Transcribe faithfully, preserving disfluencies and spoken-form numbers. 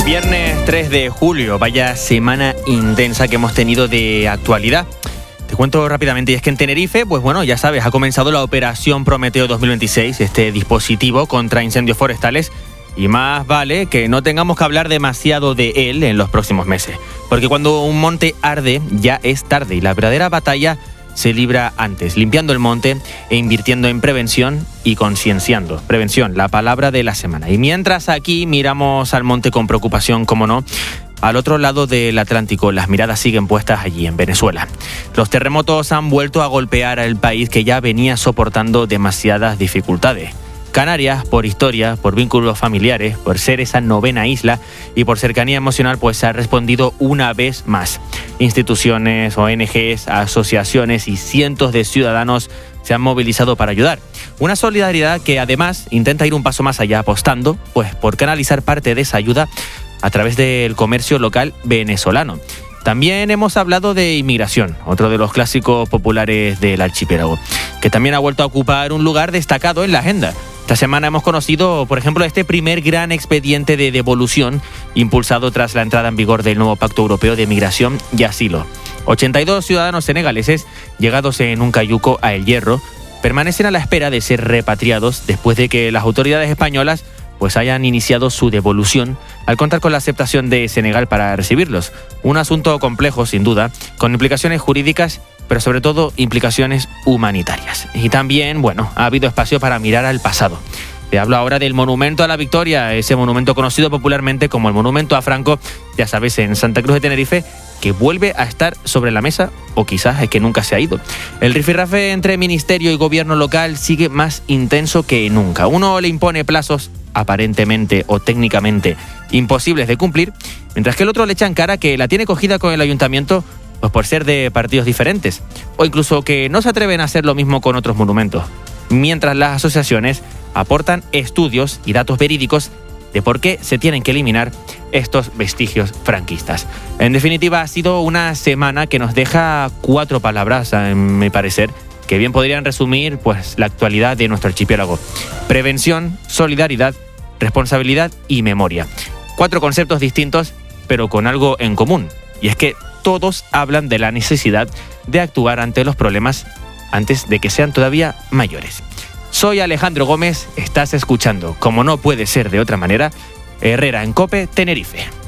Viernes tres de julio, vaya semana intensa que hemos tenido de actualidad. Te cuento rápidamente, y es que en Tenerife, pues bueno, ya sabes, ha comenzado la Operación Prometeo dos mil veintiséis, este dispositivo contra incendios forestales, y más vale que no tengamos que hablar demasiado de él en los próximos meses, porque cuando un monte arde ya es tarde y la verdadera batalla se libra antes, limpiando el monte e invirtiendo en prevención y concienciando. Prevención, la palabra de la semana. Y mientras aquí miramos al monte con preocupación, como no, al otro lado del Atlántico las miradas siguen puestas allí en Venezuela. Los terremotos han vuelto a golpear al país que ya venía soportando demasiadas dificultades. Canarias, por historia, por vínculos familiares, por ser esa novena isla y por cercanía emocional, pues ha respondido una vez más. Instituciones, O N Ges, asociaciones y cientos de ciudadanos se han movilizado para ayudar. Una solidaridad que además intenta ir un paso más allá, apostando pues por canalizar parte de esa ayuda a través del comercio local venezolano. También hemos hablado de inmigración, otro de los clásicos populares del archipiélago, que también ha vuelto a ocupar un lugar destacado en la agenda. Esta semana hemos conocido, por ejemplo, este primer gran expediente de devolución impulsado tras la entrada en vigor del nuevo Pacto Europeo de Migración y Asilo. ochenta y dos ciudadanos senegaleses llegados en un cayuco a El Hierro permanecen a la espera de ser repatriados después de que las autoridades españolas pues hayan iniciado su devolución al contar con la aceptación de Senegal para recibirlos. Un asunto complejo, sin duda, con implicaciones jurídicas, pero sobre todo implicaciones humanitarias. Y también, bueno, ha habido espacio para mirar al pasado. Te hablo ahora del Monumento a la Victoria, ese monumento conocido popularmente como el Monumento a Franco, ya sabes, en Santa Cruz de Tenerife, que vuelve a estar sobre la mesa, o quizás es que nunca se ha ido. El rifirrafe entre ministerio y gobierno local sigue más intenso que nunca. Uno le impone plazos aparentemente o técnicamente imposibles de cumplir, mientras que el otro le echa en cara que la tiene cogida con el ayuntamiento pues por ser de partidos diferentes, o incluso que no se atreven a hacer lo mismo con otros monumentos, mientras las asociaciones aportan estudios y datos verídicos de por qué se tienen que eliminar estos vestigios franquistas. En definitiva, ha sido una semana que nos deja cuatro palabras, a mi parecer, que bien podrían resumir pues la actualidad de nuestro archipiélago. Prevención, solidaridad, responsabilidad y memoria. Cuatro conceptos distintos, pero con algo en común. Y es que todos hablan de la necesidad de actuar ante los problemas antes de que sean todavía mayores. Soy Alejandro Gómez, estás escuchando, como no puede ser de otra manera, Herrera en COPE Tenerife.